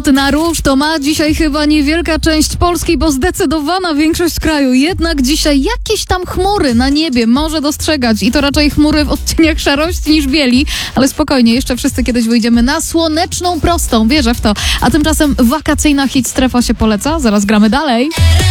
Rzut na róż to ma dzisiaj chyba niewielka część Polski, bo zdecydowana większość kraju. Jednak dzisiaj jakieś tam chmury na niebie może dostrzegać i to raczej chmury w odcieniach szarości niż bieli, ale spokojnie, jeszcze wszyscy kiedyś wyjdziemy na słoneczną prostą, wierzę w to. A tymczasem wakacyjna hit strefa się poleca, zaraz gramy dalej.